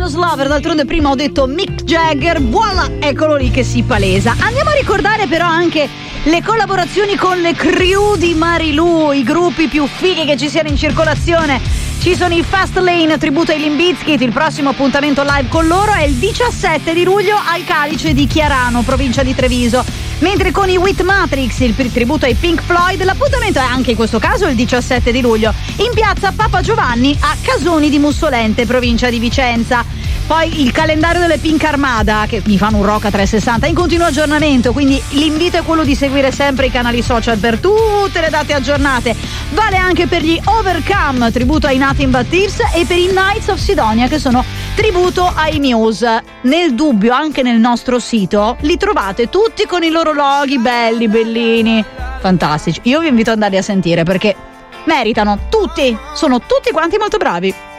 Venus Lover, d'altronde prima ho detto Mick Jagger, voilà, eccolo lì che si palesa. Andiamo a ricordare però anche le collaborazioni con le crew di Marilu, i gruppi più fighi che ci siano in circolazione. Ci sono i Fast Lane, tributo ai Limp Bizkit, il prossimo appuntamento live con loro è il 17 di luglio al Calice di Chiarano, provincia di Treviso. Mentre con i With Matrix, il tributo ai Pink Floyd, l'appuntamento è anche in questo caso il 17 di luglio, in piazza Papa Giovanni a Casoni di Mussolente, provincia di Vicenza. Poi il calendario delle Pink Armada, che mi fanno un rock a 360, in continuo aggiornamento, quindi l'invito è quello di seguire sempre i canali social per tutte le date aggiornate. Vale anche per gli Overcome, tributo ai Nothing But Thieves, e per i Knights of Sidonia, che sono tributo ai Muse. Nel dubbio, anche nel nostro sito, li trovate tutti con i loro loghi belli, bellini, fantastici. Io vi invito ad andare a sentire perché meritano tutti, sono tutti quanti molto bravi.